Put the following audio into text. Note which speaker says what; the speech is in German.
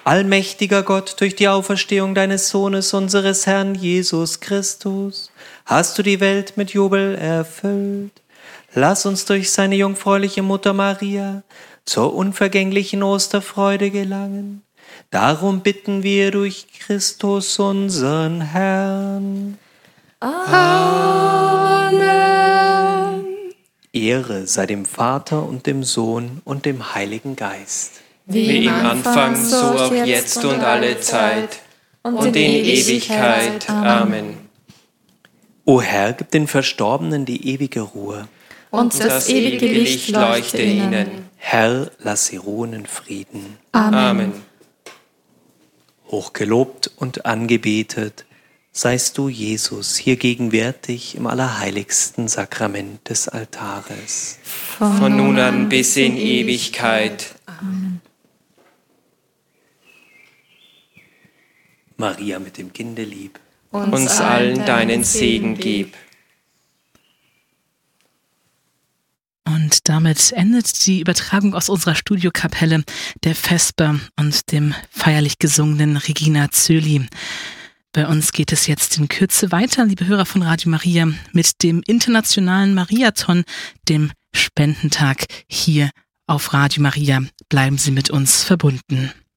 Speaker 1: Allmächtiger Gott, durch die Auferstehung deines Sohnes, unseres Herrn Jesus Christus, hast du die Welt mit Jubel erfüllt. Lass uns durch seine jungfräuliche Mutter Maria zur unvergänglichen Osterfreude gelangen. Darum bitten wir durch Christus, unseren Herrn.
Speaker 2: Amen.
Speaker 1: Ehre sei dem Vater und dem Sohn und dem Heiligen Geist.
Speaker 2: Wie im Anfang, so auch jetzt und alle Zeit und in Ewigkeit. Amen.
Speaker 1: O Herr, gib den Verstorbenen die ewige Ruhe.
Speaker 2: Und das ewige Licht leuchte ihnen.
Speaker 1: Herr, lass sie ruhen in Frieden.
Speaker 2: Amen.
Speaker 1: Hochgelobt und angebetet seist du, Jesus, hier gegenwärtig im allerheiligsten Sakrament des Altares.
Speaker 2: Von nun an bis in Ewigkeit.
Speaker 3: Amen.
Speaker 1: Maria mit dem Kinde lieb,
Speaker 2: Uns allen deinen Segen gib.
Speaker 3: Und damit endet die Übertragung aus unserer Studiokapelle der Vesper und dem feierlich gesungenen Regina Zöli. Bei uns geht es jetzt in Kürze weiter, liebe Hörer von Radio Maria, mit dem internationalen Mariathon, dem Spendentag hier auf Radio Maria. Bleiben Sie mit uns verbunden.